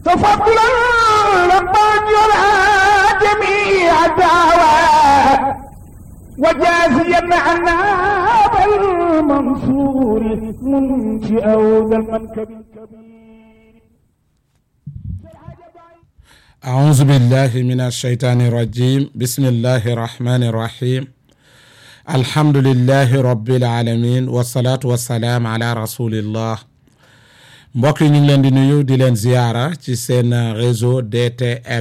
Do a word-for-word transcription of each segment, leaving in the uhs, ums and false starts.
تفضلا ربان يرى جميع الدعوات وجازيا عنا بالمنصور منشئ ذا المنكب الكبير. أعوذ بالله من الشيطان الرجيم. بسم الله الرحمن الرحيم. الحمد لله رب العالمين والصلاة والسلام على رسول الله. mbokk yi ñu ngi leen di nuyu di leen ziyaara ci seen réseau D T L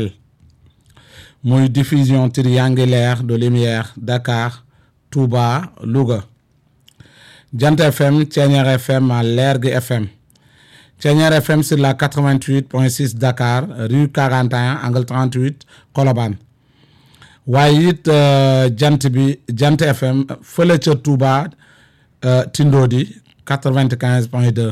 muy diffusion triangulaire de lumière Dakar Touba Louga. Jant F M Thiéniere F M à Lergui F M. Thiéniere F M sur la quatre-vingt-huit point six Dakar rue quarante et un angle trente-huit Colobane. waaye it jant bi Jant F M fële ca Touba Tindodi quatre-vingt-quinze point deux.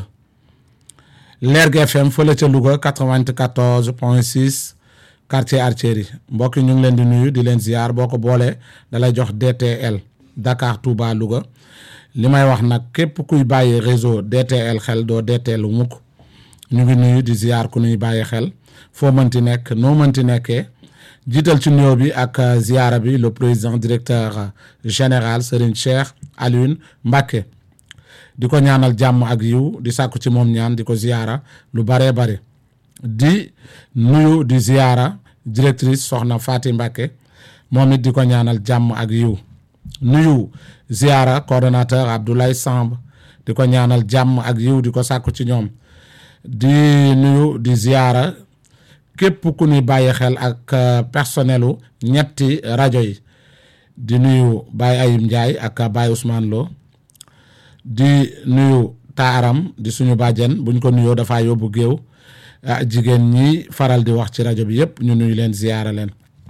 Lergui F M fële ca Louga quatre-vingt-quatorze point six quartier Artillerie. mbokk yi ñu ngi leen di nuyu di leen ziar boo ko boolee dalay jox D T L Dakar Touba Louga. li may wax nag képp kuy bàyyi réseau D T L xel doo D T L mukk ñu ngi nuyu di ziar ku nuy bàyyi xel foo mënti nekk noo mënti nekkee jiital ci nuyoo bi ak ziara bi le président directeur général Serigne Cheikh Alioune Mbacké di ko ñaanal jàmm ak yiw di sàkku ci moom ñaan di ko ziara lu baree bare di nuyu di ziara directrice soxna Faty Mbacké moom it di ko ñaanal jàmm ak yiw nuyu ziara coordonnateur Abdoulaye Samb di ko ñaanal jàmm ak yiw di ko sàkku ci ñoom di nuyu di ziara képp ku ñuy bàyyi xel ak personnelu ñetti rajo yi di nuyu Baye Ayib Ndiaye ak Baye Ousmane Lo di nuyu taaram di suñu bàjjen buñ ko nuyoo dafaa yóbbu géew jigéen ñi faral di wax ci rajo bi yëpp ñu nuyu leen ziara leen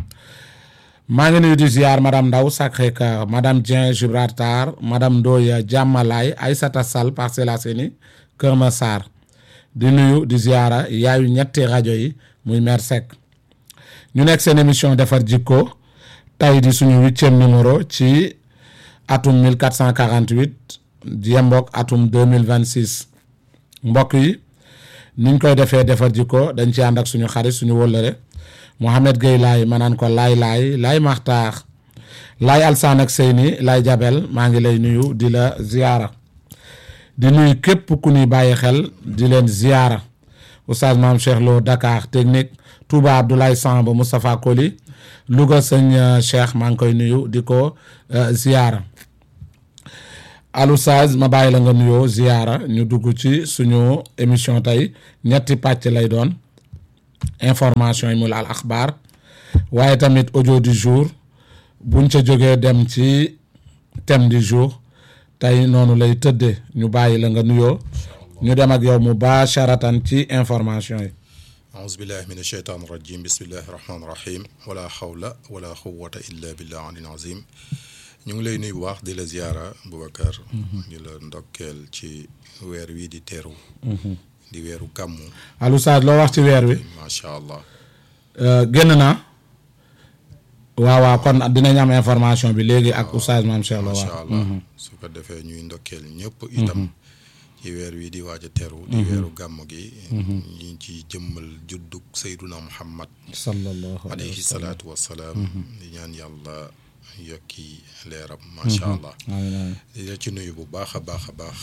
maa ngi nuyu di ziar madame Ndaw Sacré-Cœur madame Dieng Gibraltar madame Ndoye Diamalaye Aïssata Sall Parcelles Assainies Kër Massar di nuyu di ziara yaayu ñetti rajo yi muy mère Seck ñu nekk seen émission defar jikko tey di suñu huitième numéro ci atum mille quatre cent quarante-huit yemboog atum deux mille vingt-six mbokk yi niñ koy defee defar jikko dañ ci ànd ak suñu xarit suñu wóllëre Mohamed Gueye Laay ma naan ko laay laay laay maxtaar laay alsaan ak Seyni laay jabel maa ngi lay nuyu di la ziyaara di nuyu képp ku ñuy bàyyi xel di leen ziyaara Oustaz Mame Cheikh Lo Dakar technique Touba Abdoulaye Samb Moustapha Koli Louga sëñ Cheikh maa ngi koy nuyu di ko ziyaara al Oustaz ma bàyyi la nga nuyoo ziyaara ñu dugg ci suñu émission tey ñetti pàcc lay doon information yi mu la al axbaar waaye tamit audio du jour buñ ca jógee dem ci thème du jour tey noonu lay tëddee ñu bàyyi la nga nuyoo ñu dem ak yow mubasharatan ci information yi. aouzu billahi min asheytaan rajim bismillahi rahmaani rahim wala xawla wala quwwata illa billah alil azim ñu ngi lay nuyu bu baax di la ziyaara Boubacar di la ndokkeel ci weer wi di teeru di weeru gàmmu. Alou Saad loo wax ci weer wi. macha allah. génn naa. waaw waaw kon dinañ am information bi léegi ak Oustaz Mame Cheikh Lo. macha allah su ko defee ñuy ndokkeel ñëpp itam. ci weer wi di waaj a teru. di weeru gàmmu gi. ñu ci jëmmal juddug Seyduna Muhammad. sallallahu alayhi salaatu wa salaam. di ñaan yàlla yokki leeram. macha allah. di la ci nuyu bu baax a baax a baax.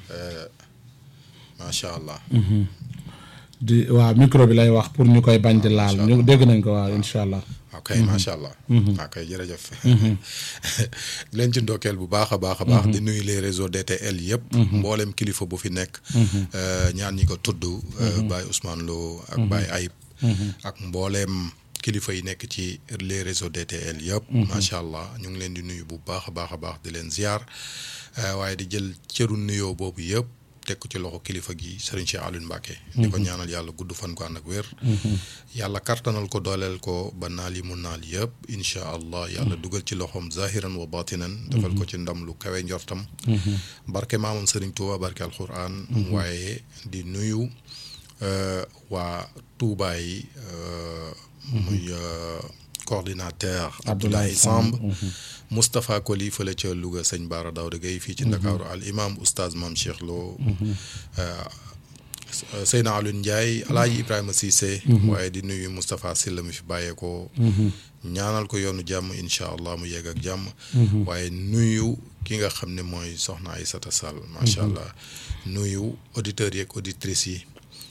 macha allah. di waaw micro bi lay wax pour ñu koy bañ di laal ñu dégg nañ ko waaw incha allah. ok macha allah. ok jërëjëf. leen ci ndokkeel bu baax a baax a baax. di nuyu les réseaux D T L yëpp. mboolem kilifa bu fi nekk. ñaan ñi ko tudd. Baye Ousmane Lo ak Baye Ayib. ak mboolem kilifa yi nekk ci les réseaux D T L yëpp. macha allah ñu ngi leen di nuyu bu baax a baax a baax di leen ziar waaye di jël cëru nuyoo boobu yëpp. teg ko ci loxo kilifa gi Serigne Cheikh Alioune Mbacké di ko ñaanal yàlla gudd fan ko ànd ak wér yàlla kartanal ko dooleel ko ba naal yi mu naal yëpp incha allah yàlla dugal ci loxoom zahiran wa batinan defal ko ci ndam lu kawe njortam barke maamam Serigne Touba barke alquran waaye di nuyu waa Touba yi muy coordinateur Abdoulaye Samb Moustapha Koli fële ca Louga sëñ Bara Daouda Gueye fii ci Ndakaaru al imam oustaz Mame Cheikh Lo Seyna Alioune Ndiaye Alaaji Ibrahima Cissé. waaye di nuyu Moustapha Sylla mi fi bàyyeekoo. ñaanal ko yoonu jàmm incha allah mu yegg ak jàmm. waaye nuyu ki nga xam ne mooy soxna Aïssata Sall macha allah nuyu auditeurs yeeg auditrices yi.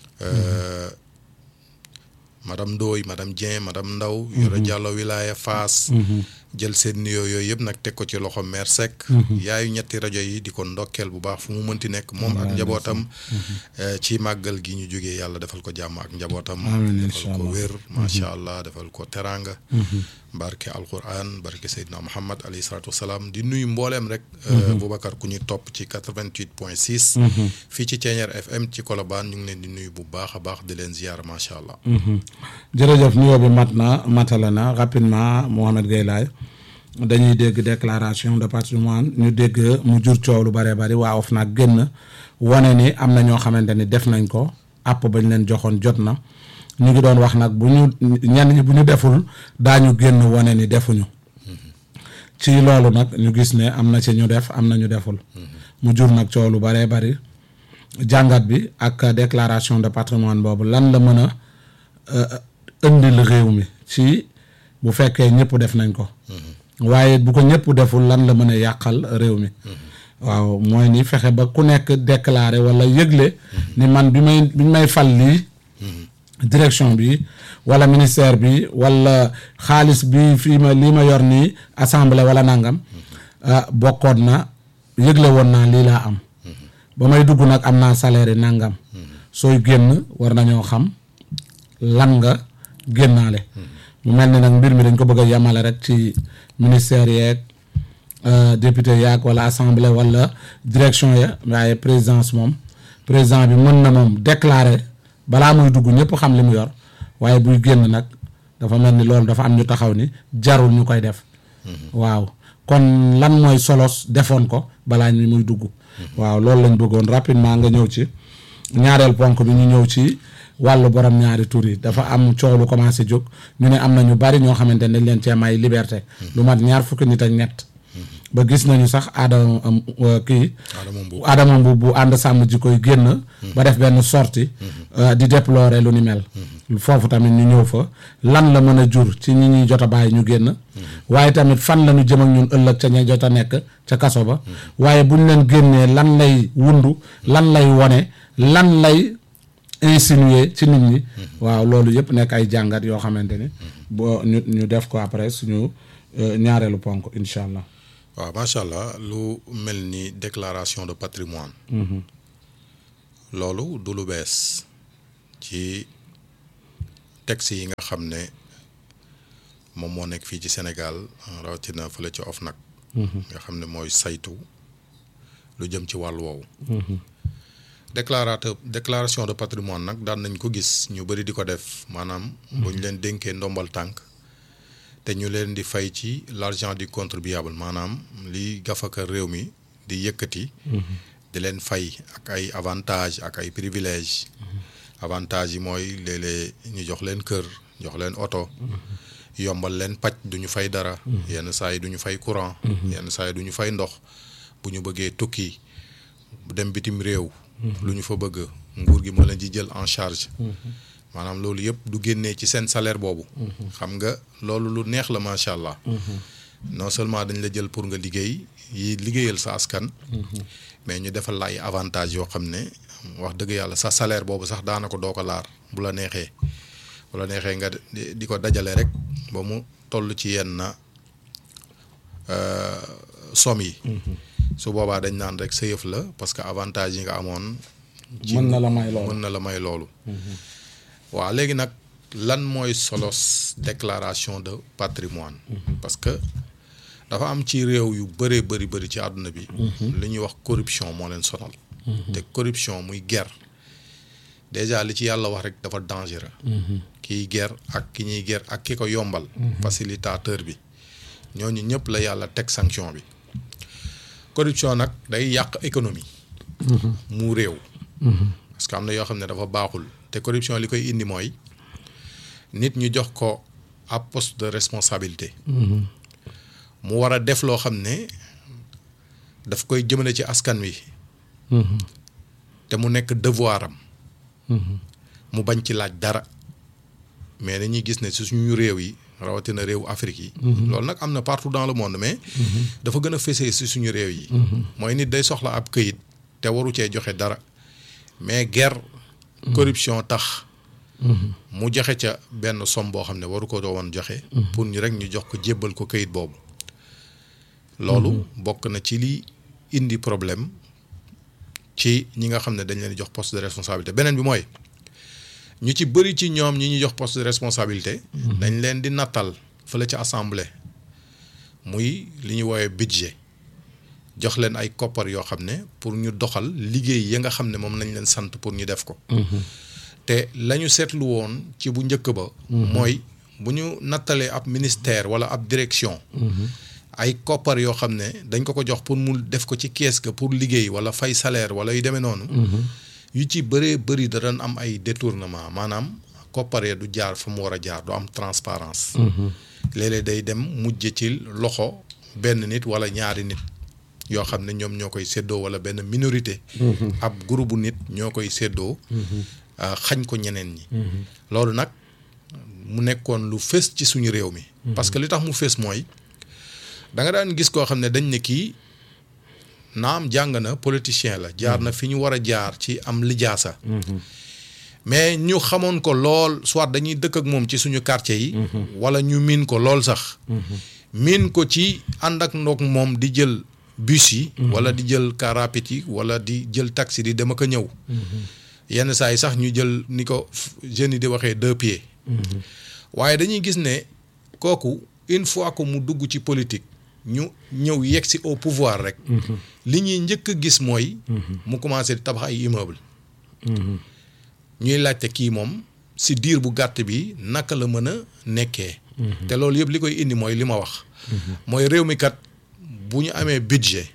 madame Ndoye madame Dieng madame Ndaw Yoro Diallo wilaya Fass. jël seen nuyoo yooyu yëpp nag teg ko ci loxo maire Seck. yaayu ñetti rajo yi di ko ndokkeel bu baax fu mu mënti nekk moom ak njabootam. ci màggal gi ñu jógee yàlla defal ko jàmm ak njabootam. defal ko wér macha allah defal ko teraanga. barke alquran barke Seydina Muhammad alayhi salaatu wasalaam di nuyu mbooleem rek. Boubacar ku ñu topp ci quatre-vingt-huit point six. fii ci Thiéniere F M ci Colobane ñu ngi leen di nuyu bu baax a baax di leen ziar macha allah. jërëjëf nuyoo bi mat na matala na rapidement Mouhamed Gueye Laye dañuy dégg déclaration de patrimoine ñu dégg mu jur coow lu bëree bëri waa OFNAC génn wane ni am na ñoo xamante ni def nañ ko àpp bañ leen joxoon jot na ñu ngi doon wax nag bu ñu ñenn ñi bu ñu deful daañu génn wane ni defuñu ci loolu nag ñu gis ne am na ci ñu def am na ñu deful mu jur nag coow lu bëree bëri jàngat bi ak déclaration de patrimoine boobu lan la mën a indil réew mi ci bu fekkee ñëpp def nañ ko waaye bu ko ñëpp deful lan la mën a yàqal réew mi waaw mooy ni fexe ba ku nekk déclaré wala yëgle ni man bi may bi may fal lii direction bi wala ministère bi wala xaalis bi fii ma lii ma yor nii assemblée wala nangam bokkoon na yëgle woon naa lii laa am ba may dugg nag am naa salaire yi nangam sooy génn war nañoo xam lan nga génnaale mu mel ni nag mbir mi dañ ko bëgg a yemale rek ci ministère yeeg député yaag wala assemblée wala direction ya waaye présidence moom président bi mën na moom déclarer balaa muy dugg ñëpp xam li mu yor waaye buy génn nag dafa mel ni loolu dafa am ñu taxaw ni jarul ñu koy def waaw kon lan mooy solos defoon ko balaa ñu muy dugg waaw loolu lañ bëggoon rapidement nga ñëw ci ñaareel ponk bi ñu ñëw ci wàllu borom ñaari tur yi dafa am coow lu commencé jóg ñu ne am na ñu bari ñoo xamante ne dañ leen cee may liberté lu mat ñaar fukki nit ak ñett ba gis nañu sax Adama kii Adama bu bu ànd sàmm ji koy génn ba def benn sortie di déplorer lu ni mel foofu tamit ñu ñëw fa lan la mën a jur ci ñi ñuy jot a bàyyi ñu génn waaye tamit fan la ñu jëm ak ñun ëllëg ca ña jot a nekk ca kaso ba waaye buñ leen génnee lan lay wundu lan lay wone lan lay insinuer ci nit ñi waaw loolu yëpp nekk ay jàngat yoo xamante ni boo ñu ñu def ko après suñu ñaareelu ponk incha allah. waaw macha allah lu mel ni déclaration de patrimoine loolu du lu bees ci texte yi nga xam ne moom moo nekk fii ci Sénégal rawatina fële ci OFNAC nga xam ne mooy saytu lu jëm ci wàllu woowu déclarateur déclaration de patrimoine nag daan nañ ko gis ñu bëri di ko def maanaam bu ñu leen dénkee ndombal tànk te ñu leen di fay ci l'argent du contribuable maanaam li gafaka réew mi di yëkkati di leen fay ak ay avantages ak ay privilèges avantages yi mooy léeg-léeg ñu jox leen kër jox leen oto yombal leen paj du ñu fay dara yenn saa yi du ñu fay courant yenn saa yi du ñu fay ndox bu ñu bëggee tukki dem bitim réew lu ñu fa bëgg nguur gi moo leen di jël en charge maanaam loolu yëpp du génnee ci seen salaire boobu xam nga loolu lu neex la macha allah non seulement dañ la jël pour nga liggéey yi liggéeyal sa askan mais ñu defal la ay avantages yoo xam ne wax dëgg yàlla sa salaire boobu sax daanaka doo ko laar bu la neexee bu la neexee nga di ko dajale rek ba mu toll ci yenn somme yi su boobaa dañ naan rek sa yëf la parce que avantage yi nga amoon mën na la may loolu mën na la may loolu waaw léegi nag lan mooy solos déclaration de patrimoine parce que dafa am ci réew yu bëree bëri bëri ci àdduna bi li ñuy wax corruption moo leen sonal te corruption muy guerre déjà li ci yàlla wax rek dafa dangereux kiy guerre ak ki ñuy guerre ak ki ko yombal facilitateur bi ñooñu ñëpp la yàlla teg sanction bi corruption nag day yàq économie mu réew parce que am na yoo xam ne dafa baaxul te corruption li koy indi mooy nit ñu jox ko ab poste de responsabilité mu war a def loo xam ne daf koy jëmale ci askan wi te mu nekk devoir am mu bañ ci laaj dara mais dañuy gis ne si suñu réew yi rawatina réewu Afrique yi. loolu nag am na partout dans le monde mais. dafa gën a fesee si suñu réew yi. mooy nit day soxla ab këyit te waru cee joxe dara mais guerre. corruption tax. mu joxe ca benn somme boo xam ne waru ko woon joxe. pour ñu rek ñu jox ko jébbal ko këyit boobu. loolu bokk na ci li indi problème ci ñi nga xam ne dañ leen di jox poste de responsabilité beneen bi mooy ñu ci bëri ci ñoom ñi ñuy jox poste de responsabilité. dañ leen di nattal fële ci assemblée muy li ñuy woowee budget jox leen ay koppar yoo xam ne pour ñu doxal liggéey yi nga xam ne moom nañ leen sant pour ñu def ko. te la ñu seetlu woon ci bu njëkk ba. mooy bu ñu nattalee ab ministère wala ab direction. ay koppar yoo xam ne dañ ko ko jox pour mu def ko ci kees ga pour liggéey wala fay salaire wala yu demee noonu. yu ci bëree bëri da doon am ay détournement maanaam koppar ya du jaar fa mu war a jaar du am transparence léeg-léeg day dem mujj ci loxo benn nit wala ñaari nit yoo xam ne ñoom ñoo koy séddoo wala benn minorité. ab groupe bu nit ñoo koy séddoo. xañ ko ñeneen ñi. loolu nag mu nekkoon lu fës ci suñu réew mi. parce que li tax mu fës mooy. da nga daan gis koo xam ne dañ ne kii naam jàng na politicien la jaar na fi ñu war a jaar ci am lijaasa mais ñu xamoon ko lool soit dañuy dëkk ak moom ci suñu quartier yi wala ñu miin ko lool sax miin ko ci ànd ak ndoog moom di jël bus yi wala di jël car rapide yi wala di jël taxi di dem ak a ñëw yenn saa yi sax ñu jël ni ko jeunes yi di waxee deux pieds waaye dañuy gis ne kooku une fois que mu dugg ci politique ñu ñëw yegg si au pouvoir rek. li ñuy njëkk a gis mooy. mu commencé di tabax ay immeuble. ñuy laajte kii moom si diir bu gàtt bi naka la mën a nekkee. te loolu yëpp li koy indi mooy li ma wax. mooy réew mi kat bu ñu amee budget.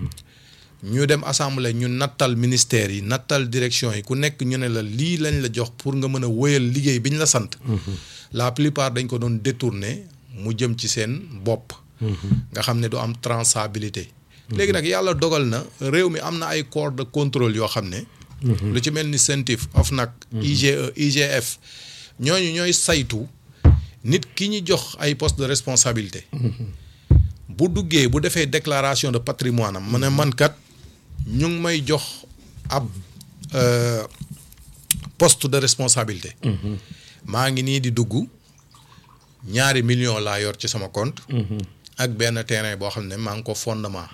ñu dem assemblée ñu nattal ministères yi nattal direction yi ku nekk ñu ne la lii lañ la jox pour nga mën a wéyal liggéey bi ñu la sant. la plupart dañ ko doon détourner mu jëm ci seen bopp. nga xam ne du am traçabilité. léegi nag yàlla dogal na réew mi am na ay corps de contrôle yoo xam ne. lu ci mel ni CENTIF OFNAC. I G E I G F ñooñu ñooy saytu nit ki ñu jox ay poste de responsabilité. bu duggee bu defee déclaration de patrimoine am mu ne man kat ñu ngi may jox ab poste de responsabilité. maa ngi nii di dugg ñaari millions laa yor ci sama compte. ak benn terrain boo xam ne maa ngi ko fondement.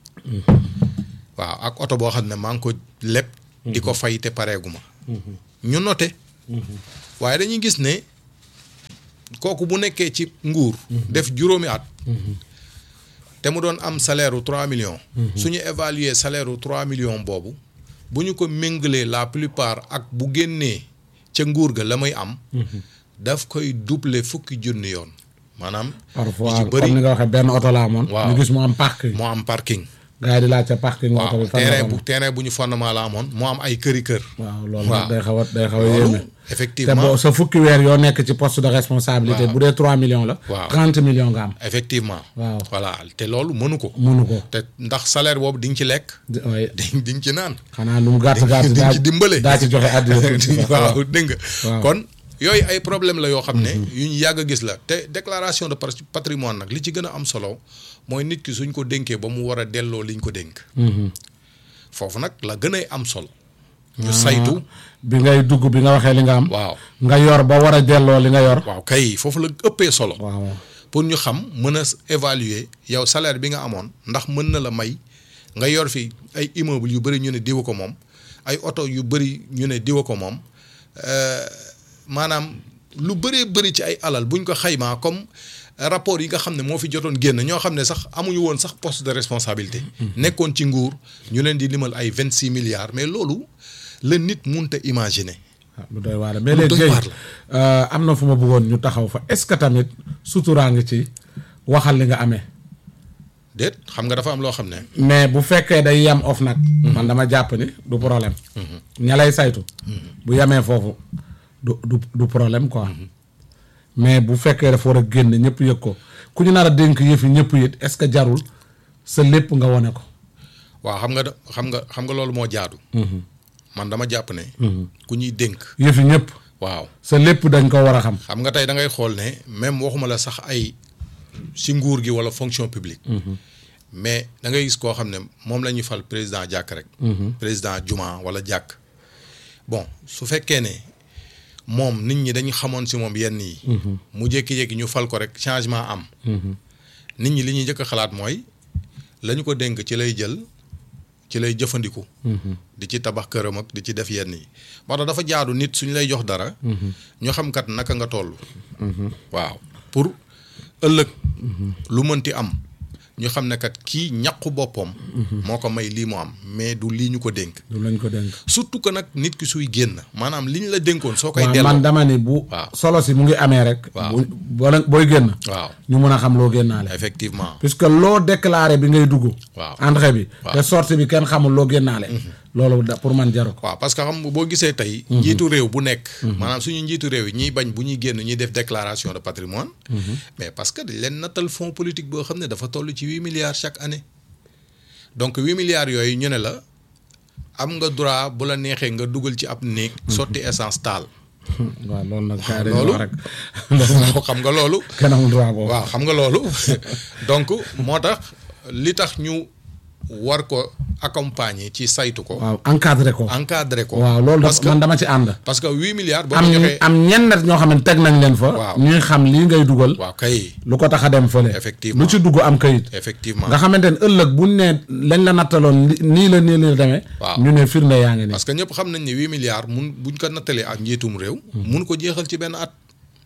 waaw ak oto boo xam ne maa ngi ko leb. di ko fay te pareeguma. ñu noté. waaye dañuy gis ne kooku bu nekkee ci nguur. def juróomi at. te mu doon am salaire u trois millions. suñu évaluer salaire u trois millions boobu bu ñu ko méngalee la plupart ak bu génnee ca nguur ga la muy am. daf koy doubler fukki junni yoon. maanaam. parfois comme ni nga waxee benn oto la amoon. waaw ñu gis mu am parking. moo am parking. gars yi di laajte parking. waaw oto bi fan terrain bu terrain bu ñu fondement la amoon moo am ay këri kër. waaw loolu nag day xaw a day xaw a yéeme. effectivement te boo sa fukki weer yoo nekk ci poste de responsabilité. waaw bu dee trois millions la. waaw trente millions nga am. effectivement. waaw voilà te loolu mënu ko. mënu ko. te ndax salaire boobu di nga ci lekk. di oui. di di nga ci naan. xanaa lu mu gàtt gàtt. di nga ci dimbale daa ci joxe àddina. waaw dégg nga. waaw. kon yooyu ay problème la yoo xam ne. yu ñu yàgg a gis la te déclaration de patrimoine nag li ci gën a am solo mooy nit ki suñ ko dénkee ba mu war a delloo liñ ko dénk. foofu nag la gën a am solo. ñu saytu. bi ngay dugg bi nga waxee li nga am. waaw nga yor ba war a delloo li nga yor. waaw kay foofu la ëppee solo. waaw pour ñu xam mën a évaluer yow salaire bi nga amoon ndax mën na la may nga yor fi ay immeuble yu bëri ñu ne diwa ko moom ay oto yu bëri ñu ne diwa ko moom maanaam lu bëree bëri ci ay alal buñ ko xaymaa comme rapport yi nga xam ne moo fi jotoon génn ñoo xam ne sax amuñu woon sax poste de responsabilité. nekkoon ci nguur ñu leen di limal ay vingt six milliards mais loolu la nit mënut a imaginer. lu doy waar mais léegi am na fu ma bëggoon ñu taxaw fa est-ce que tamit suturaa ngi ci waxal li nga amee. déet xam nga dafa am loo xam ne. mais bu fekkee day yem of nag. man dama jàpp ni du problème. ña lay saytu. bu yemee foofu du du du problème quoi. mais bu fekkee dafa war a génn ñëpp yëg ko ku ñu nar a dénk yëf yi ñëpp it est-ce que jarul sa lépp nga wone ko. waaw xam nga da xam nga xam nga loolu moo jaadu. man dama jàpp ne. ku ñuy dénk. yëfi ñëpp. waaw sa lépp dañ ko war a xam. xam nga tey da ngay xool ne même waxuma la sax ay si nguur gi wala fonction publique. mais da ngay gis koo xam ne moom la ñuy fal président jàkk rek. président juma wala jàkk. bon su fekkee ne moom nit ñi dañu xamoon si moom yenn yi. mu jékki-jékki ñu fal ko rek changement am. nit ñi li ñuy njëkk a xalaat mooy la ñu ko dénk ci lay jël ci lay jëfandiku. di ci tabax këram ak di ci def yenn yi moo tax dafa jaadu nit suñu lay jox dara. ñu xam kat naka nga toll. waaw pour ëllëg lu mënti am. ñu xam ne kat kii ñaqu boppam. moo ko may lii mu am mais du lii ñu ko dénk. du lañ ko dénk. surtout que nag nit ki suy génn maanaam li ñu la dénkoon soo koy. waaw delloo man dama ni bu. waaw solo si mu ngi amee rek. waaw bu boo booy génn. waaw ñu mën a xam loo génnaale. effectivement. puisque loo déclaré bi ngay dugg. waaw entrée bi. waaw te sortie bi kenn xamul loo génnaale. loolu da pour man jaru ko. waaw parce que xam nga boo gisee tey. njiitu réew bu nekk. maanaam suñu njiitu réew yi ñiy bañ bu ñuy génn ñuy def déclaration de patrimoine. mais parce que dañ leen nattal fonds politique boo xam ne dafa toll ci huit milliards chaque année. donc huit milliards yooyu ñu ne la am nga droit bu la neexee nga dugal ci ab néeg. sotti essence taal. waaw loolu nag. kaa loolu rek. xam nga loolu. kenn amul droit boobu. waaw xam nga loolu donc moo tax li tax ñu war ko accompagner ci saytu ko. waaw encadré ko. encadré ko. waaw loolu parce daf que man dama ci ànd. parce que huit milliards. boo am ko joxee am ñenn ñoo xam ne teg nañ leen fa. waaw ñuy xam lii ngay dugal. waaw kay. lu ko tax a dem fële. effectivement lu ci dugg am kayit. effectivement nga xamante ne ëllëg buñ ne lañ la nattaloon nii la nii la demee. waaw ñu ne firnde yaa ngi nii. parce que ñëpp xam nañ ne huit milliards mun buñ ko nattalee ak njiitum réew. mun ko jeexal ci benn at.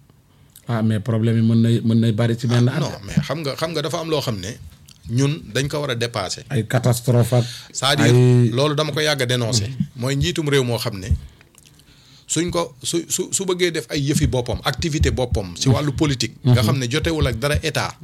ah mais problème yi mën nay mën nay bari ci benn at. non mais xam nga xam nga dafa am loo xam ne ñun dañ ko war a dépasser. ay catastrophe ak. c'est-à-dire ay loolu dama ko yàgg a dénoncer. mooy njiitum réew moo xam ne suñ ko su su su bëggee def ay yëfi boppam activité boppam. ci wàllu politique. nga xam ne jotewul ak dara état.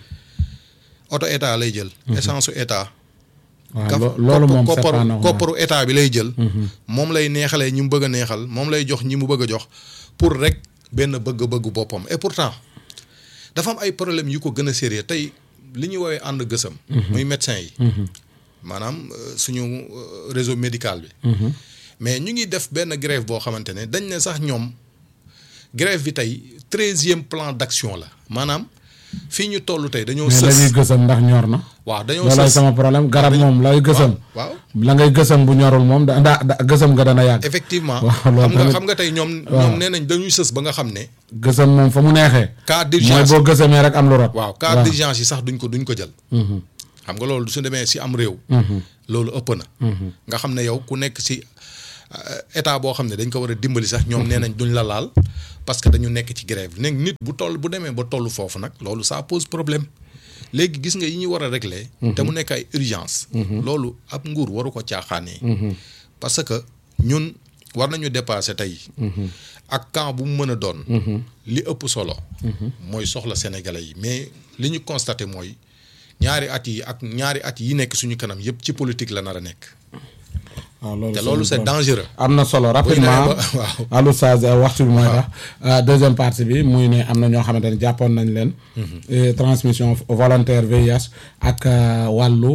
oto état lay jël. essence su état. waaw loolu moom c'est pas normal kopparu état bi lay jël. moom lay neexalee ñi mu bëgg a neexal moom lay jox ñi mu bëgg a jox pour rek benn bëgg-bëggu boppam et pourtant dafa am ay problèmes yu ko gën a sérieux tey li ñuy woowee ànd gësam. muy médecin yi. maanaam suñu réseau médical bi. mais ñu ngi def benn grève boo xamante ne dañ ne sax ñoom grève bi tey treizième plan d'action la maanaam fii ñu toll tey dañoo. sës mais la ñuy gësam ndax ñor na. waaw dañoo loolay sës sama problème garab moom lay gësam. waaw la ngay gësam bu ñorul moom da da gësam nga dana yàgg. effectivement waaw loolu xam nga tamit xam nga tey ñoom. ñoom nee nañ dañuy sës ba nga xam ne. gësam moom fa mu neexee. cas mooy d'urgence boo gësamee rek am lu rot. waaw cas d'urgence yi sax duñ ko duñ ko jël. xam nga loolu su demee si am réew. loolu ëpp na. nga xam ne yow ku nekk si état boo xam ne dañ ko war a dimbali sax ñoom nee nañ duñ la laal parce que dañu nekk ci grève nekk nit bu toll bu demee ba toll foofu nag loolu ça pose problème léegi gis nga yi ñu war a régler. te mu nekk ay urgence loolu ab nguur waru ko caaxaanee. parce que ñun war nañu dépasser tey. ak camp bu mu mën a doon. li ëpp solo. mooy soxla sénégalais yi mais li ñu constaté mooy ñaari at yi ak ñaari at yi nekk suñu kanam yëpp ci politique la nar a nekk. waaw loolu te loolu c'est dangereux. am na solo rapidement waaw allo Saz waxtu bi mooy tax deuxième partie bi muy ne am na ñoo xamante ne jàppoon nañ leen. transmission volontaire V I H ak wàllu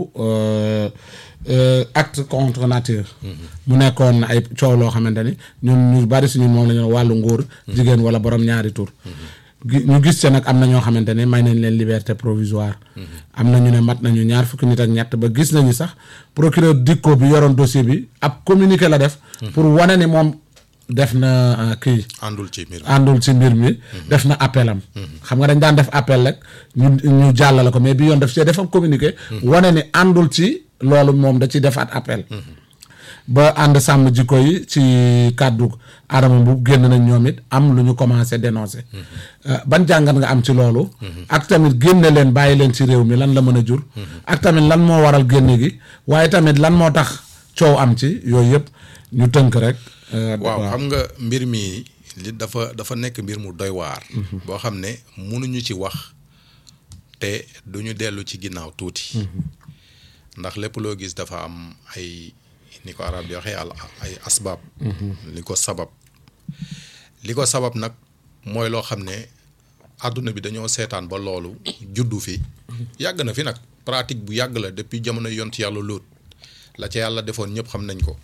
acte contre nature. mu nekkoon ay coow loo xamante ni ñun ñu bari suñu moom la ñu wàllu nguur. jigéen wala borom ñaari tur. ñu gis ci nag am na ñoo xamante ne may nañ leen liberté provisoire. am na ñu ne mat nañu ñaar fukki nit ak ñett ba gis nañu sax procureur dikko bi yoroon dossier bi ab communiqué la def. pour wane ni moom def na kii. àndul ci mbir mi àndul ci mbir mi. def na appel am. xam nga dañ daan def appel rek ñu ñu jàllale ko mais bi yoon def see def am communiqué. wane ni àndul ci loolu moom da ciy defaat appel. ba ànd sàmm jikko yi ci kàddu Adama bu génn nañ ñoom it am lu ñu commencé dénoncer. ban jàngat nga am ci loolu. ak tamit génne leen bàyyi leen ci réew mi lan la mën a jur. ak tamit lan moo waral génne gi waaye tamit lan moo tax coow am ci yooyu yëpp ñu tënk rek. waaw xam nga mbir mi li dafa dafa nekk mbir mu doy waar. boo xam ne mënuñu ci wax te duñu dellu ci ginnaaw tuuti. ndax lépp loo gis dafa am ay. ni ko arab di waxee al ay asbaab. li ko sabab li ko sabab nag mooy loo xam ne àdduna bi dañoo seetaan ba loolu juddu fi yàgg na fi nag pratique bu yàgg la depuis jamono yont yàlla lóot la ca yàlla defoon ñëpp xam nañ ko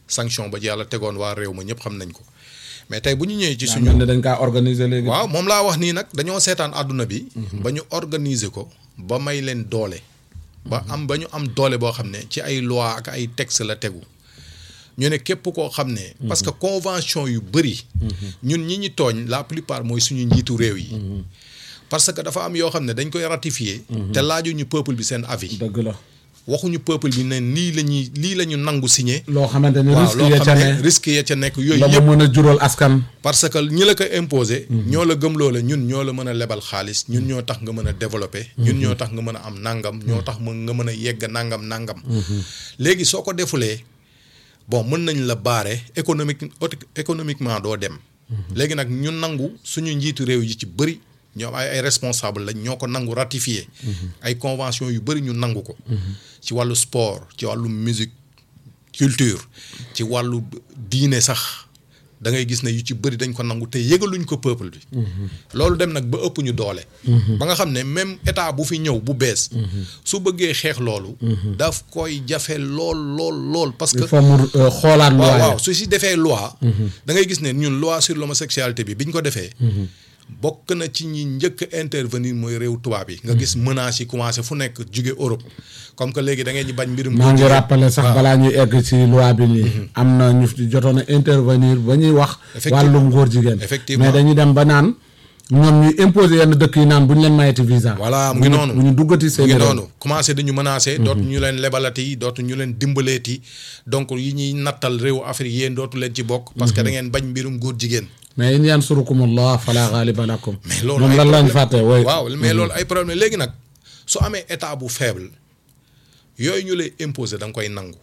sanction ba yàlla tegoon waa réew ma ñëpp xam nañ ko mais tey bu ñu ñëwee ci suñu. dañ kaa organiser léegi. waaw moom laa wax nii nag dañoo seetaan àdduna bi. ba ñu organiser ko ba may leen doole. ba am ba ñu am doole boo xam ne ci ay loi ak ay texte la tegu ñu ne képp koo xam ne. parce que convention yu bëri. ñun ñi ñi tooñ la plupart mooy suñu njiitu réew yi. parce que dafa am yoo xam ne dañ koy ratifier. te laajuñu peuple bi seen avis. dëgg la. waxuñu peuple bi ne lii la ñuy lii la ñu nangu signé. loo xamante ni risque ya ca ne risque ya ca nekk yooyu yëpp. la mu mën a jural askan. parce que ñi la ko imposé. ñoo la gëm loola ñun ñoo la mën a lebal xaalis ñun ñoo tax nga mën a développé. ñun ñoo tax nga mën a am nangam ñoo tax nga mën a yegg nangam nangam. léegi soo ko defulee bon mën nañ la baare économique économiquement doo dem. léegi nag ñu nangu suñu njiitu réew yi ci bëri. ñoom ay ay responsable lañ ñoo ko nangu ratifié. ay convention yu bëri ñu nangu ko. ci wàllu sport ci wàllu musique culture ci wàllu diine sax da ngay gis ne yu ci bëri dañ ko nangu te yëgaluñ ko peuple bi. loolu dem nag ba ëpp ñu doole. ba nga xam ne même état bu fi ñëw bu bees. su bëggee xeex loolu. daf koy jafe lool lool lool. parce que il faut mu xoolaat loi waaw waaw su si defee loi. da ngay gis ne ñun loi sur l'homosexualité bi biñ ko defee. bokk na ci ñi njëkk intervenir mooy réew tubaab yi. nga gis menaces yi commencé fu nekk jóge Europe comme que léegi da ngeen ñu bañ mbirum. maa ngi rappelé sax balaa ñuy egg ci loi bi nii. am na ñu jotoon a intervenir ba ñuy wax. wàllum góor jigéen. effectivement mais dañuy dem ba naan ñoom ñuy imposer yenn dëkk yi naan bu ñu leen mayeti visa. voilà mu ngi noonu bu ñu duggati seen mu ngi noonu commencé dañu menacé. dootu ñu leen lebalati dootu ñu leen dimbaleeti donc yi ñuy nattal réewu Afrique yéen dootu leen ci bokk. parce que da ngeen bañ mbirum góor jigéen. mais in yansurukumullah fala ghaliba lakum. mais loolu moom lan lañ fàtte wooy. waaw mais loolu ay problème léegi nag su amee état bu faible yooyu ñu lay imposer da nga koy nangu.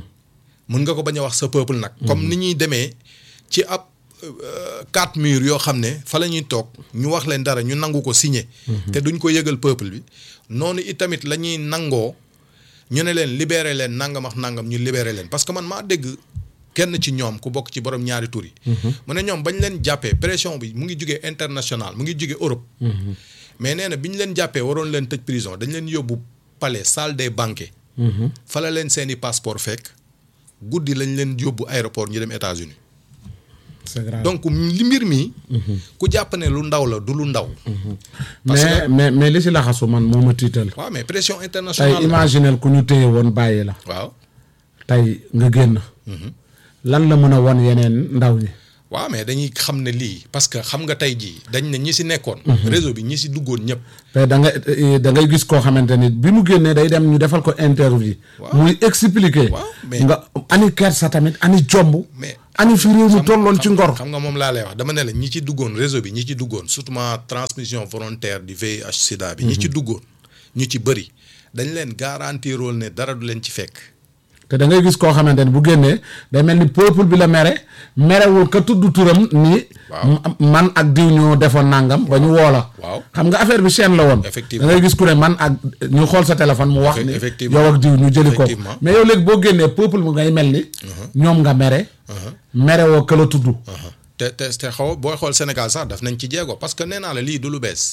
mën nga ko bañ a wax sa peuple nag. comme ni ñuy demee ci ab quatre murs yoo xam ne fa la ñuy toog ñu wax leen dara ñu nangu ko signer. te duñ ko yëgal peuple bi noonu itamit la ñuy nangoo ñu ne leen libérer leen nangam ak nangam ñu libérer leen parce que man maa dégg. kenn ci ñoom ku bokk ci borom ñaari tur yi. mu ne ñoom bañ leen jàppee pression bi mu ngi jugee international mu ngi jugee Europe. mais nee na bi ñu leen jàppee waroon leen tëj prison dañ leen yóbbu palais salle des banquets. fa la leen seeni passeport fekk guddi lañ leen yóbbu aéroport ñu dem États-Unis c'est grave donc li mbir mi. ku jàpp ne lu ndaw la du lu ndaw. parce mais que mais mais li si laxasu man moo ma tiital. waaw mais pression internationale tey imaginel ku ñu téye woon bàyyi la. waaw tey nga génn. lan la mën a won yeneen ndaw ñi. waaw mais dañuy xam ne lii parce que xam nga tey jii dañ ne ñi si nekkoon. réseau bi ñi si duggoon ñëpp. mais da nga da ngay gis koo xamante ni bi mu génnee day dem ñu defal ko interview. muy expliquer. nga ani kersa tamit ani jomb. mais ani fi réew mi tolloon ci ngor. xam nga moom laa lay wax dama ne la ñi ci duggoon réseau bi ñi ci duggoon surtout transmission volontaire du V I H sida bi. ñi ci duggoon ñu ci bëri dañ leen garantirool ne dara du leen ci fekk. te da ngay gis koo xamante ni bu génnee day mel ni peuple bi la mere merewul ka tudd turam ni man ak diw ñoo defoon nangam ba ñu woo la. waaw xam nga affaire bi chaîne la woon. effectivement da ngay gis ku ne man ak ñu xool sa téléphone mu wax ni yow ak diw ñu jëli ko mais yow léegi boo génnee peuple bi ngay mel ni. ñoom nga mere. merewoo ka la tudd. te te te xaw booy xool Sénégal sax daf nañ ci jéego parce que nee naa la lii du lu bees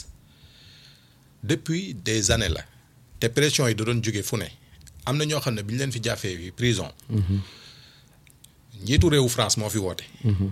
depuis des années la te pression yi da doon jóge fu ne. am na ñoo xam ne bi ñu leen fi jàppee bi prison. njiitu réewu France moo fi woote.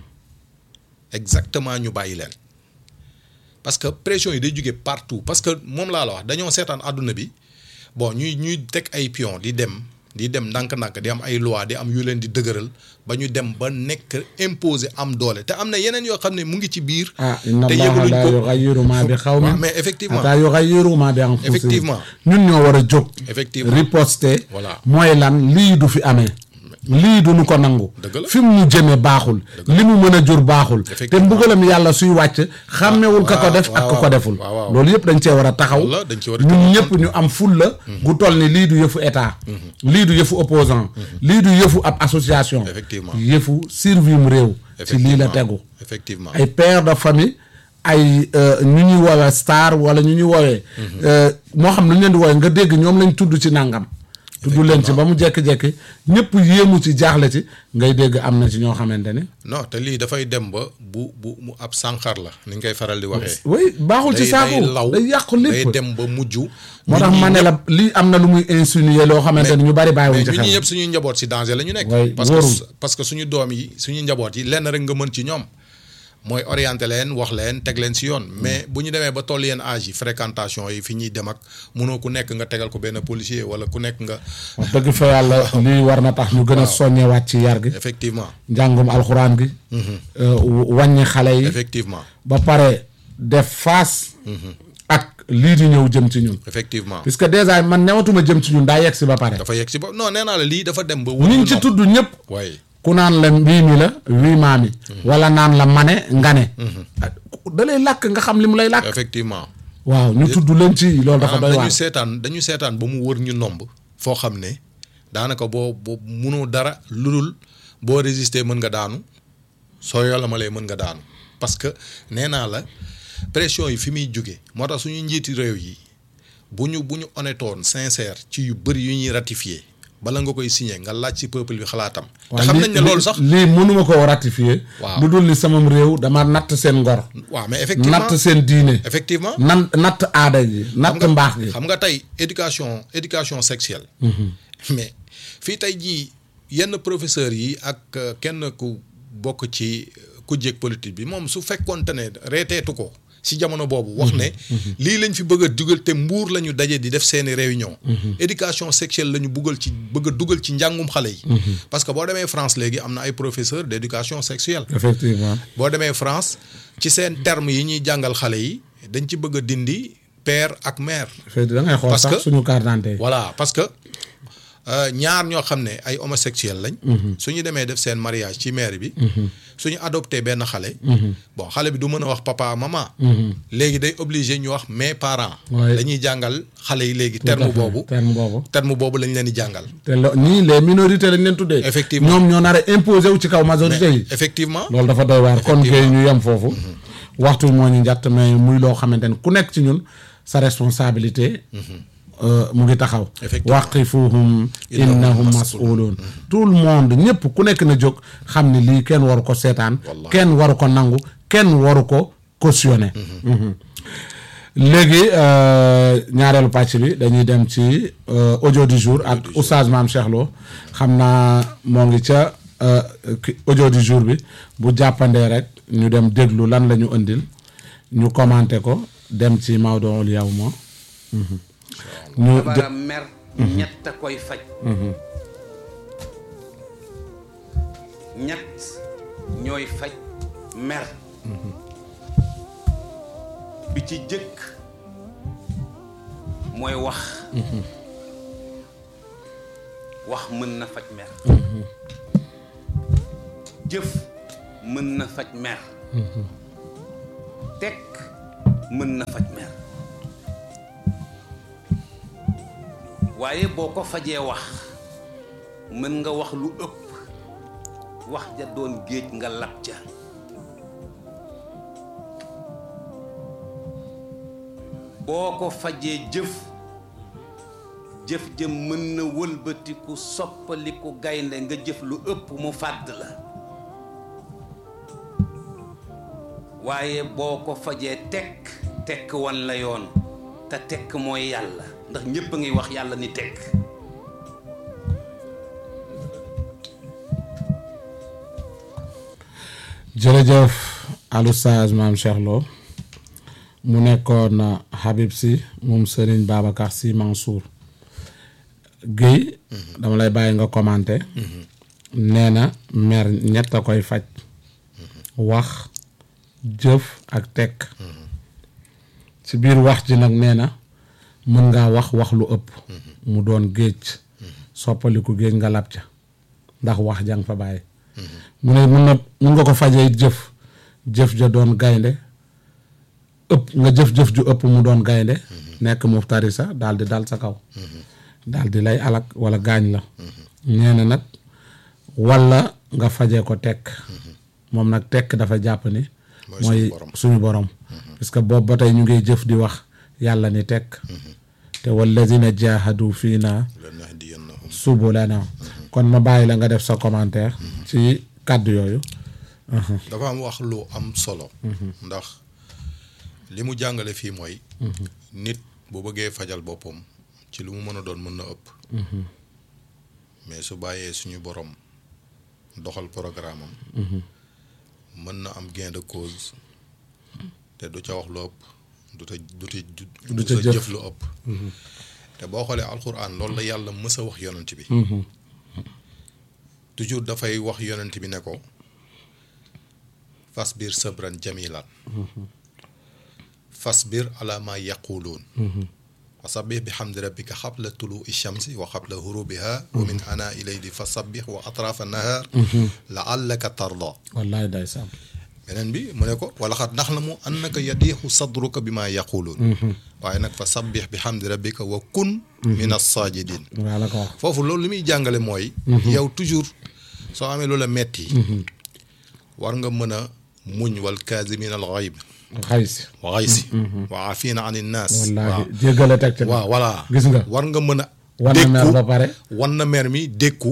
exactement ñu bàyyi leen. parce que pression yi day jóge partout parce que moom laa la wax dañoo seetaan àdduna bi bon ñuy ñuy teg ay pion di dem di dem ndànk-ndànk di am ay loi di am yu leen di dëgëral ba ñu dem ba nekk imposer am doole te am na yeneen yoo xam ne mu ngi ci biir. ah inna allaha la yughayyiru ma bi qawmin mais effectivement hatta yughayyiru ma bi anfusihim effectivement ñun ñoo war a jóg. effectivement riposter. voilà mooy lan lii du fi amee. lii du nu ko nangu. fi mu ñu jëmee baaxul. li mu mën a jur baaxul. te mbugalam yàlla suy wàcc xàmmewul ka ko def ak ka ko deful. loolu yëpp dañ cee war a taxaw. ñun ñëpp ñu am fulla gu toll ni lii du yëfu état. lii du yëfu opposant lii du yëfu ab association. yëfu survie réew. ci lii la tegu. effectivement ay père de famille ay ñu ñuy woowee star wala ñu ñuy woowee. moo xam lu ñu leen di woowee nga dégg ñoom lañ tudd ci nangam. tudd leen ci ba mu jekki-jekki ñëpp yéemu ci jaaxle ci ngay dégg am na ci ñoo xamante ni. non te lii dafay dem ba bu bu mu ab sànqar la ni ñu koy faral di waxee. oui baaxul ci saako day law day yàqu lépp day dem ba mujj. moo tax ma ne la lii am na lu muy insinuer loo xamante ni ñu bari bàyyiwuñ ci xel. mais ñun ñëpp suñuy njaboot si danger la ñu nekk. parce que parce que suñu doom yi suñu njaboot yi lenn rek nga mën ci ñoom. mooy orienté leen wax leen teg leen si yoon mais bu ñu demee ba toll yenn âge yi fréquentation yi fi ñuy dem ak mënoo ku nekk nga tegal ko benn policier wala ku nekk nga. wax dëgg fa yàlla lii war na tax ñu gën a soññewaat ci yar gi. effectivement njàngum alxuraan gi. wàññi xale yi. effectivement ba pare def face. ak lii di ñëw jëm ci ñun. effectivement puisque déjà man newatuma jëm ci ñun daa yegg si ba pare. dafa yegg si ba non nee naa la lii dafa dem ba. ñu ngi ci tudd ñëpp. waaye. ku naan la mbii mi la wii maami wala naan la mane ngane da lay làkk nga xam li mu lay làkk effectivement waaw ñu tudd leen ci loolu dafa doy waar dañu seetaan dañu seetaan ba mu wër ñu nomb foo xam ne daanaka boo boo munoo dara lu dul boo résister mën nga daanu soo yolamalee mën nga daanu parce que nee naa la pression yi fi muy jóge moo tax suñu njiiti réew yi bu ñu bu ñu honnêtoon sincère ci yu bëri yu ñuy ratifié bala nga koy signé nga laaj ci peuple bi xalaatam. te xam nañ ne loolu sax lii mënuma koo ratifié. waaw lu dul ni samam réew dama natt seen ngor. waaw mais effectivement natt seen diine. effectivement nan natt aada ji natt mbaax gi. xam nga tey éducation éducation sexuelle. mais fii tey jii yenn professeurs yi ak kenn ku bokk ci ku jéeg politique bi moom su fekkoonte ne reeteetu ko. si jamono boobu wax ne lii lañ fi bëgg a dugal te mbuur la ñu daje di def seeni réunion éducation sexuelle la ñu buggal ci bëgg a dugal ci njàngum xale yi parce que boo demee France léegi am na ay professeurs d'éducation sexuelle effectivement boo demee France ci seen termes yi ñuy jàngal xale yi dañ ci bëgg a dindi père ak mère da ngay xool sax suñu carte d'identité voilà parce que ñaar ñoo xam ne ay homosexuels lañ suñu demee def seen mariage ci mairie bi suñu adopté benn xale bon xale bi du mën a wax papa maman léegi day obligé ñu wax mes parents dañuy jàngal xale yi léegi terme boobu terme boobu terme boobu lañ leen di jàngal te lo ñii les minorités lañ leen tuddee effectivement ñoom ñoo nar a imposé wu ci kaw majorité yi effectivement loolu dafa doy waar kon kay ñu yem foofu waxtu moo ñu njatt mais muy loo xamante ne ku nekk ci ñun sa responsabilité mu ngi taxaw waqifuhum innahum mas'ulun tout le monde ñëpp ku nekk na jóg xam ne lii kenn waru ko seetaan kenn waru ko nangu kenn waru ko cautionné léegi ñaareelu pàcc bi dañuy dem ci audio du jour ak oustaz Mame Cheikh Lo xam naa moo ngi ca audio du jour bi bu jàppandee rek ñu dem déglu lan la ñu indil ñu commenté ko dem ci Mawduul Yawma ñu bara mer ñett a koy faj ñett ñooy faj mer bi ci jëkk mooy wax wax mën na faj mer jëf mën na faj mer tekk mën na faj mer waaye boo ko fajee wax mën nga wax lu ëpp wax ja doon géej nga lab ja boo ko fajee jëf jëf ja mën na wëlbatiku soppaliku gaynde nga jëf lu ëpp mu fàdd la waaye boo ko fajee tekk tekk wan la yoon te tekk mooy yàlla ndax ñépp a ngi wax yàlla ni tekk jërëjëf al oustaz Mame Cheikh Lo mu nekkoon Habib Sy moom Serigne Babacar Sy Mansour Guèye dama lay bàyyi nga commenté nee na mer ñett a koy faj wax jëf ak tekk ci biir wax ji nag nee na mën ngaa wax wax lu ëpp mu doon géej soppaliku géej nga lab ca ndax wax jang fa bàyyi mu ne mun na mun nga ko fajee jëf jëf ja doon gaynde ëpp nga jëf-jëf ju ëpp mu doon gaynde nekk muftari sa daal di dal sa kaw daal di lay alak wala gaañ la nee na nag walla nga fajee ko tekk moom nag tekk dafa jàpp ni mooy suñu borom parce que boobu ba tey ñu ngi jëf di wax yàlla ni tekk te wallazina jahadu fiina subulana kon ma bàyyi la nga def sa commentaire ci kàddu yooyu. dafa am wax lu am solo. ndax li mu jàngale fii mooy. nit bu bëggee fajal boppam ci lu mu mën a doon mën na ëpp. mais su bàyyee suñu borom doxal programme am. mën na am gain de cause te du ca wax lu ëpp du ta du ta du ta jëf lu ëpp. te boo xoolee alxuraan loolu la yàlla mës a wax yonent bi. toujours dafay wax yonent bi ne ko fasbir sabran jamilan fasbir ala ma yaquluun wa sabbih bi hamdi rabbika xabla tuluui shamsi wa xabla hurubiha wa min ana ilayli fa sabbih wa atrafa nahar laallaka tarda. wallaay ndeysaan. beneen bi mu ne ko wala xat naxlamu annaka yadiixu sadruka bi ma yaquluun waaye nag fa sabbih bi hamdi rabbika wa kun min as-saajidin. foofu loolu li muy jàngale mooy. yow toujours soo amee loola metti war nga mën a muñ wal kaazimiina al ghayz xaysi wa xaysi wa aafiina ani naas. wallaahi jéggale teg ci waaw voilà gis nga war nga mën a. wan na mer ba pare wan na mer mi dékku.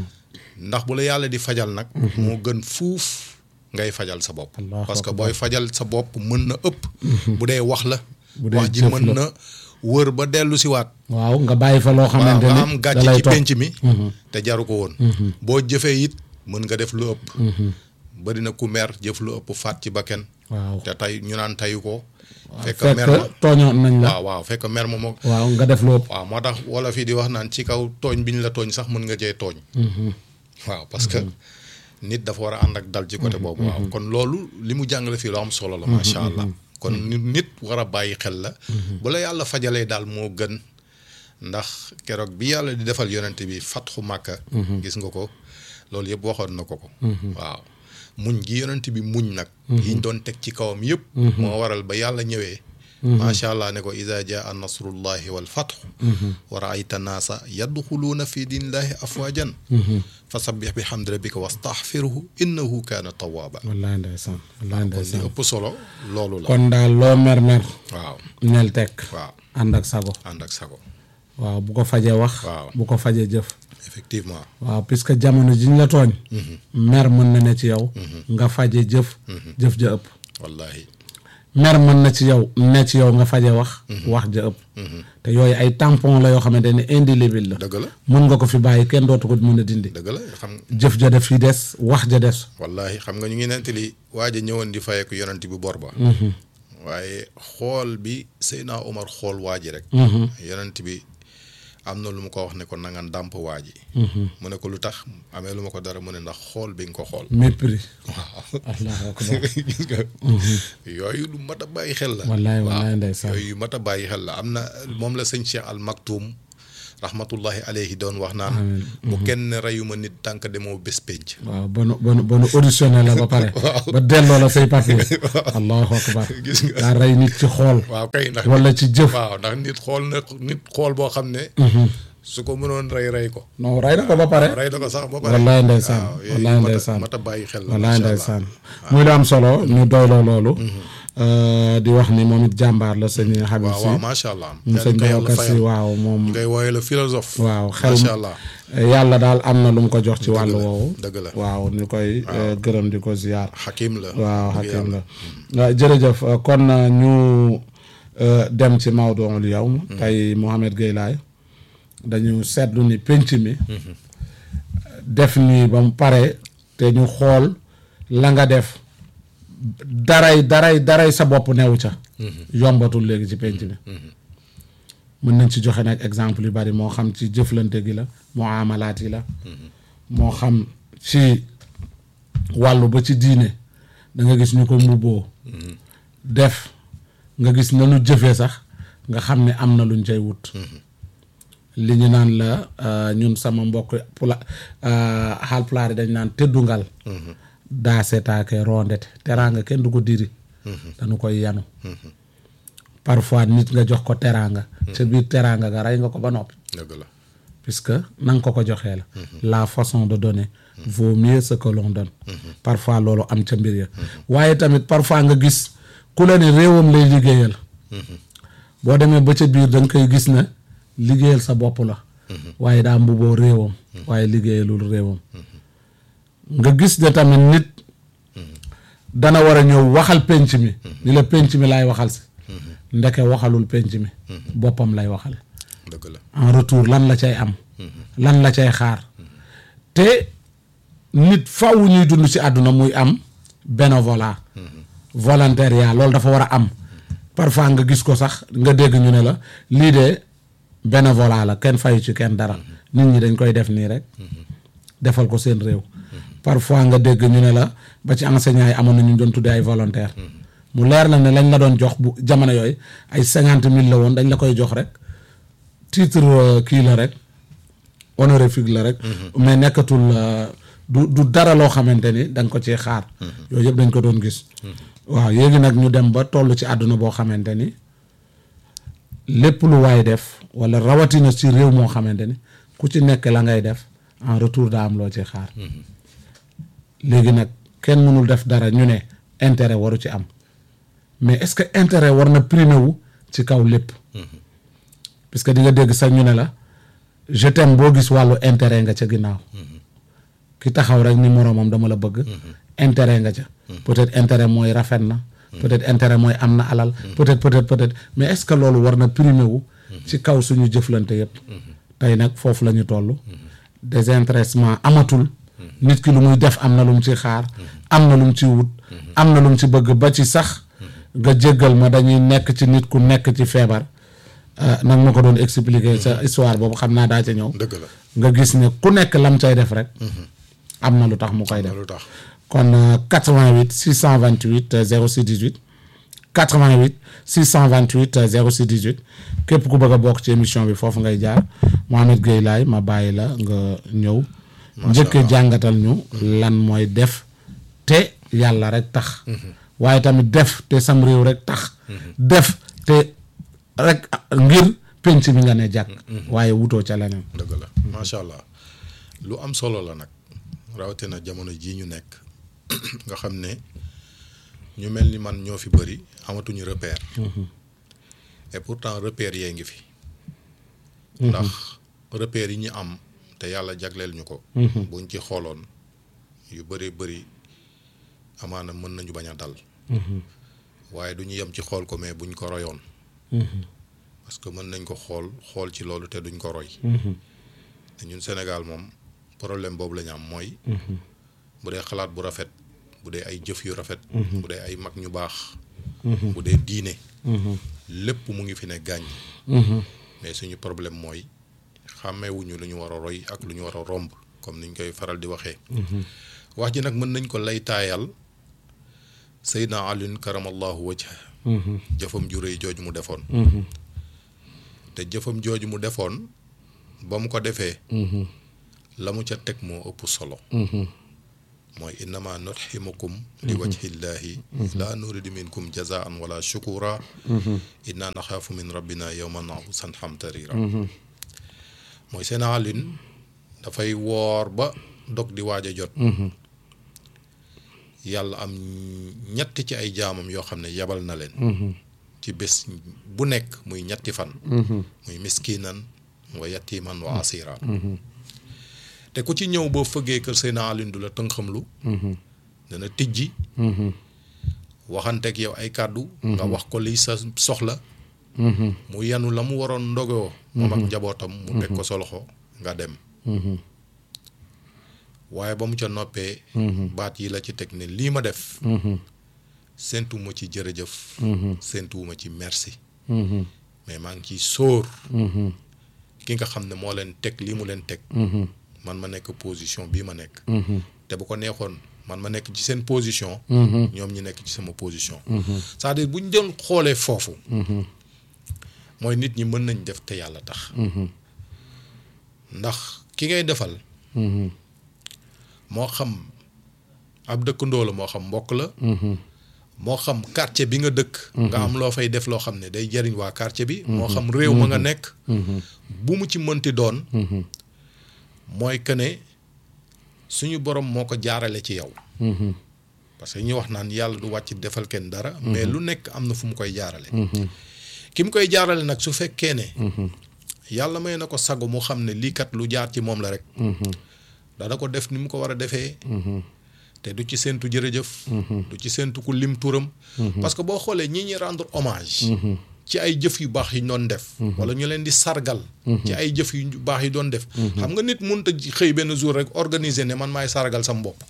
ndax bu la yàlla di fajal nag. moo gën fuuf ngay fajal sa bopp. parce que booy fajal sa bopp mën na ëpp. bu dee wax la. wax ji mën na wër ba dellu si waat. waaw nga bàyyi fa loo xamante ni nga am gàcce ci penc mi. te jaru ko woon. boo jëfee it mën nga def lu ëpp. bari na ku mer jëf lu ëpp faat ci bakken. waaw te tey ñu naan teyu ko. fekk mer ma tooñoon nañ la. waaw waaw fekk mer ma moo. waaw nga def lu ëpp. waaw moo tax wala fii di wax naan ci kaw tooñ bi ñu la tooñ sax mën nga cee tooñ. waaw parce que nit dafa war a ànd ak dal ci côté boobu. waaw kon loolu li mu jàngale fii lu am solo la. macha allah kon nit war a bàyyi xel la. bu la yàlla fajalee daal moo gën. ndax keroog bi yàlla di defal yonent bi fatxu màkka. gis nga ko loolu yëpp waxoon na ko ko. waaw muñ gi yonent bi muñ nag. yiñ doon teg ci kawam yëpp. moo waral ba yàlla ñëwee. macha allah ne ko iza jaa nasrullahi wal fatxu. wa raayta naasa yadxuluuna fi diinillahi afwajan. fa sabbih bi hamdi rabbika wastaxfirhu innahu kaana tawaaba. wallaahi ndeysaan wallaahi ndeysaan kon li ëpp solo loolu la. kon daal loo mer mer. waaw neel tekk. waaw ànd ak sago. ànd ak sago. waaw bu ko fajee wax. waaw bu ko fajee jëf. effectivement. waaw puisque jamono ji ñu la tooñ. mer mën na ne ci yow. nga faje jëf. jëf ja ëpp. wallaahi. mer mën na ci yow ne ci yow nga faje wax. wax ja ëpp. te yooyu ay tampon la yoo xamante ne indélébile la. dëgg la mën nga ko fi bàyyi kenn dootu ko mën a dindi. dëgg la xam jëf ja def fi des wax ja des. wallaahi xam nga ñu ngi nettali waa ji ñëwoon di fayeeku yonent bi bor ba. waaye xool bi Seydina Omar xool waa ji rek. yonent bi am na lu mu ko wax ne ko na nga ndàmp waa ji. mu ne ko lu tax amee lu ma ko dara mu ne ndax xool bi nga ko xool. mépris. waaw allahu akbar. gis nga. yooyu lu mat a bàyyi xel la. wallaay wallaay ndeysaan. yooyu yu mat a bàyyi xel la am na moom la sëñ Cheikh Al Maktoum rahmatullahi alayhi doon wax naan. bu kenn reyuma nit tànk demoo bés penc. waaw ba nu ba nu ba nu auditionné la ba pare. ba delloo la say papier. allahu akbar. gis nga daa rey nit ci xool. waaw kay ndax wala ci jëf. waaw ndax nit xool na nit xool boo xam ne. su ko mënoon rey rey ko. non rey na ko ba pare. rey na ko sax ba pare. wallaay ndeysaan waaw wallaay ndeysaan mat a bàyyi xel la. wallaay ndeysaan muy lu am solo ñu doyloo loolu. di wax ni moom it jàmbaar la sëñ Habib waaw si. waaw macha allah. mu sëñ Babacar si waaw moom. ngay wooye la philosophe. waaw xel macha allah. yàlla daal am na lu mu ko jox ci wàllu woowu. dëgg la waaw ñu koy gërëm di ko ziyaar. xakim la. waaw xakim la jërëjëf kon ñu dem ci mawduul yawm tey Mouhamed Gueye Laye dañu seetlu ni penc mi. def nii ba mu pare te ñu xool la nga def daray daray daray sa bopp newu ca. yombatul léegi ci penc mi. mën nañ ci joxe nag exemple yu bari moo xam ci jëflante gi la muamalaat yi la. moo xam ci wàllu ba ci diine da nga gis ñu ko mbubboo. def nga gis na lu jëfee sax nga xam ne am na luñ cay wut. li ñu naan la ñun sama mbokk pula Haalpulaar yi dañ naan teddungal. daa seetaake rondete teraanga kenn du ko diri. dañu koy yanu. parfois nit nga jox ko teraanga. ca biir teraanga nga rey nga ko ba noppi. dëgg la puisque na nga ko ko joxee la. la façon de donner vaut mieux ce que l'on donne. parfois loolu am ca mbir ya. waaye tamit parfois nga gis ku la ne réewam lay liggéeyal. boo demee ba ca biir da nga koy gis ne liggéeyal sa bopp la waaye daa mbuboo réewam waaye liggéeyalul réewam nga gis ne tamit nit dana war a ñëw waxal penc mi ni la penc mi laay waxal si ndeke waxalul penc mi boppam lay waxal dëgg la en retour lan la cay am lan la cay xaar te nit faw ñuy dund ci àdduna muy am bénévolat volontariat loolu dafa war a am parfois nga gis ko sax nga dégg ñu ne la lii de bénévolat la kenn fayu ci kenn dara nit ñi dañ koy def nii rek defal ko seen réew parfois nga dégg ñu ne la ba ci enseignants yi amoon na ñu doon tuddee ay volontaire mu leer la ne lañ la doon jox bu jamono yooyu ay cinquante mille la woon dañ la koy jox rek titre kii la rek honorifique la rek mais nekkatul du du dara loo xamante ni da nga ko ci xaar yooyu yëpp dañ ko doon gis waaw yéegi nag ñu dem ba toll ci àdduna boo xamante ni lépp lu waay def wala rawatina ci réew moo xamante ni ku ci nekk la ngay def en retour daa am loo ci xaar léegi nag kenn mënul def dara ñu ne intérêt waru ci am mais est-ce que intérêt war na primé wu ci kaw lépp parce que di nga dégg sax ñu ne la je t'aime boo gis wàllu intérêt nga ca ginnaaw ki taxaw rek ni moroomam dama la bëgg intérêt nga ca peut-être intérêt mooy rafet na peut-être intérêt mooy am na alal peut-être peut-être peut-être mais est-ce que loolu war na primé wu ci kaw suñu jëflante yépp tey nag foofu la ñu toll désintéressement amatul nit ki lu muy def am na lu mu ci xaar am na lu mu ci wut am na lu mu ci bëgg ba ci sax nga jéggal ma dañuy nekk ci nit ku nekk ci feebar nag ma ko doon expliquer sa histoire boobu xam naa daa ca ñëw dëgg la nga gis ne ku nekk lam cay def rek am na lu tax mu koy def lu tax kon quatre-vingt-huit six cent vingt-huit zéro six dix-huit quatre-vingt-huit six cent vingt-huit zéro six dix-huit képp ku bëgg a bokk ci émission bi foofu ngay jaar Mohamed Gueye Laye ma bàyyi la nga ñëw njëkkee jàngatal ñu lan mooy def te yàlla rek tax waaye tamit def te sam réew rek tax def te rek ngir penc bi nga ne jàkk waaye wutoo ca leneen dëgg la macha allah lu am solo la nag rawatina jamono jii ñu nekk nga xam ne ñu mel ni man ñoo fi bëri amatuñu repère et pourtant repère yee ngi fi ndax repère yi ñu am te yàlla jagleel ñu ko buñ ci xooloon yu bëree bëri amaana mën nañu bañ a dal waaye du ñu yem ci xool ko mais buñ ko royoon parce que mën nañ ko xool xool ci loolu te duñ ko roy te ñun Sénégal moom problème boobu la ñu am mooy bu dee xalaat bu rafet bu dee ay jëf yu rafet bu dee ay mag ñu baax bu dee diine lépp mu ngi fi ne gàññ mais suñu problème mooy xàmmeewuñu lu ñu war a roy ak lu ñu war a romb comme niñ koy faral di waxee wax ji nag mën nañ ko lay taayal Seydina Alioune karamallahu wajha jëfam ju rëy jooju mu defoon te jëfam jooju mu defoon ba mu ko defee la mu ca teg moo ëpp solo mooy innama nutximukum li wajhillahi la nuridu minkum jazaan wala shukura inna naxaafu min rabbina yawman abuusan qamtarira mooy seen Alioune dafay woor ba dog di waaj a jot yàlla am ñett ci ay jaamam yoo xam ne yabal na leen ci bés bu nekk muy ñetti fan muy miskinan wa yatiman wa asira te ku ci ñëw boo fëggee kër Seydina Alioune du la tënxamlu dana tijji waxanteeg yow ay kàddu nga wax ko liy sa soxla mu yanu la mu waroon ndogoo moom ak njabootam mu teg ko sa loxo nga dem waaye ba mu ca noppee baat yi la ci teg ne lii ma def séentuwuma ci jërëjëf séentuwuma ci merci mais maa ngi ciy sóor ki nga xam ne moo leen teg lii mu leen teg man ma nekk position bii ma nekk te bu ko neexoon man ma nekk ci seen position ñoom ñi nekk ci sama position c'est-à-dire bu ñu doon xoolee foofu mooy nit ñi mën nañ def te yàlla tax ndax ki ngay defal moo xam ab dëkkandoo la moo xam mbokk la moo xam quartier bi nga dëkk nga am loo fay def loo xam ne day jariñ waa quartier bi moo xam réew ma nga nekk bu mu ci mënti doon mooy que ne suñu borom moo ko jaarale ci yow parce que ñu wax naan yàlla du wàcc defal kenn dara mais lu nekk am na fu mu koy jaarale ki mu koy jaarale nag su fekkee ne yàlla may na ko sago mu xam ne lii kat lu jaar ci moom la rek dana ko def ni mu ko war a defee te du ci séentu jërëjëf du ci séentu ku lim turam parce que boo xoolee ñi ñi rendre hommage ci ay jëf yu baax yi ñu doon def wala ñu leen di sargal ci ay jëf yu baax yi doon def xam nga nit mënut a xëy benn jour rek organiser ne man maay sargal sam bopp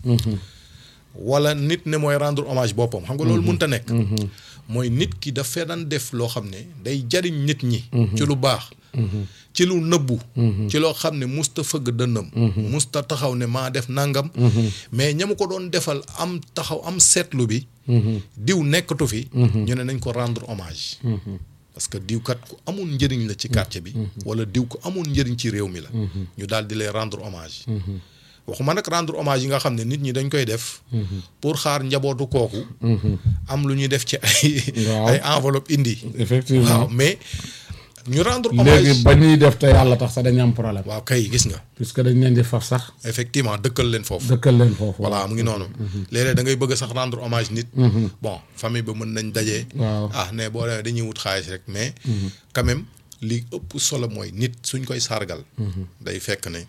wala nit ne mooy rendre hommage boppam xam nga loolu mënut a nekk mooy nit ki daf fee daan def loo xam ne day jariñ nit ñi ci lu baax ci lu nëbbu ci loo xam ne musta fëgg dënnam musta taxaw ne maa def nangam mais ñamu ko doon defal am taxaw am seetlu bi diw nekkatu fi ñu ne nañ ko rendre hommage parce que diw kat ku amul njëriñ la ci quartier bi wala diw ku amul njëriñ ci réew mi la ñu daal di lay rendre hommage waxuma nag rendre hommage yi nga xam ne nit ñi dañ koy def pour xaar njabootu kooku am lu ñuy def ci ay ay enveloppe indi effectivement waaw mais ñu rendre hommage léegi ba ñuy def te yàlla tax sax dañu am problème waaw kay gis nga puisque dañ leen di faf sax effectivement dëkkal leen foofu dëkkal leen foofu voilà mu ngi noonu léeg-léeg da ngay bëgg sax rendre hommage nit bon famille ba mën nañ dajee waaw ah ne boo demee dañuy wut xaalis rek mais quand même li ëpp solo mooy nit suñ koy sargal day fekk ne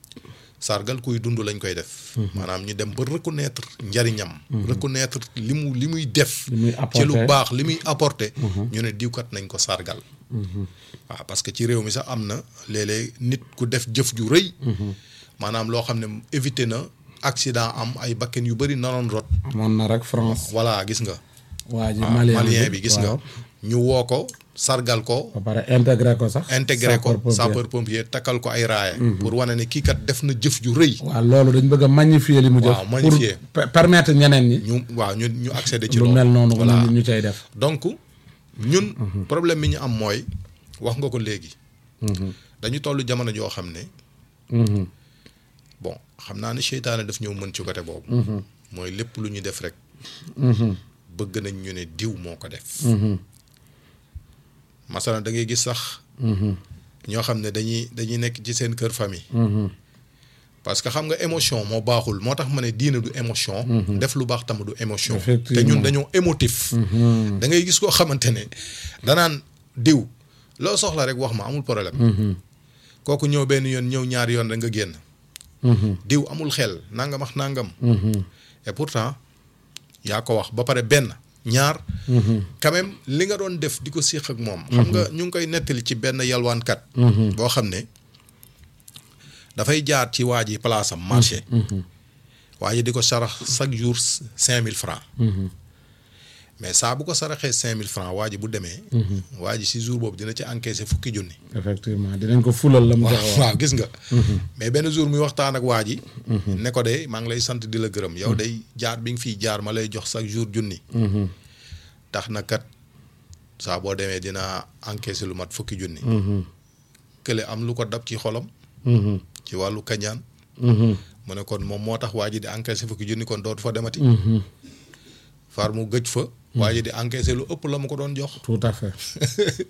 sargal kuy dund lañ koy def maanaam ñu dem ba reconnaître njariñam reconnaître li mu li muy def ci lu baax li muy apporter ñu ne diwkat nañ ko sargal waaw parce que ci réew mi sax am na léeg-léeg nit ku def jëf ju rëy maanaam loo xam ne éviter na accident am ay bakken yu bëri naroon rot amoon na rek France voilà gis nga waa ji malien bi gis nga ñu woo ko sargal ko ba pare intégré ko sax intégré ko sapeur pompier takkal ko ay raaya pour wane ne kii kat def na jëf ju rëy waaw loolu dañ bëgg a magnifier li mu jëf waaw magnifier pour permettre ñeneen ñi ñu waaw ñu ñu accéder ci lu loolu mel noonu voilà ñu cay def donc ñun problème bi ñu am mooy wax nga ko léegi dañu toll jamono joo xam ne bon xam naa ne seytaane daf ñëw mën ci côté boobu mooy lépp lu ñu def rek bëgg nañ ñu ne diw moo ko def masalan da ngay gis sax ñoo xam ne dañuy dañuy nekk ci seen kër famille parce que xam nga émotion moo baaxul moo tax ma ne diine du émotion def lu baax tam du émotion te ñun dañoo émotif da ngay gis koo xamante ne danaan diw loo soxla rek wax ma amul problème kooku ñëw benn yoon ñëw ñaari yoon rek nga génn diw amul xel nangam ak nangam et pourtant yaa ko wax ba pare benn ñaar quand même li nga doon def di ko séq ak moom xam nga ñu ngi koy nettali ci benn yalwaankat boo xam ne dafay jaar ci waa ji place am marché waa ji di ko sarax chaque jour cinq mille francs mais saa bu ko saraxee cinq mille francs waa ji bu demee waa ji si jour boobu dina ci encaisser fukki junni effectivement dinañ ko fulal la mu jox waaw gis nga mais benn jour muy waxtaan ak waa ji ne ko de maa ngi lay sant di la gërëm yow day jaar bi nga fiy jaar ma lay jox chaque jour junni tax na kat saa boo demee dina encaisser lu mat fukki junni kële am lu ko dab ci xolam ci wàllu kañaan mu ne kon moom moo tax waa ji di encaisser fukki junni kon dootu fa demati far mu gëj fa waa ji di encaisser lu ëpp la mu ko doon jox tout à fait